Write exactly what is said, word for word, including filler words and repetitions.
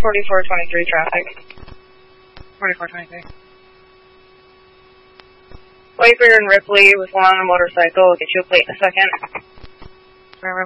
forty-four twenty-three traffic. forty-four twenty-three. Wiper and Ripley with one on a motorcycle. I'll get you a plate in a second.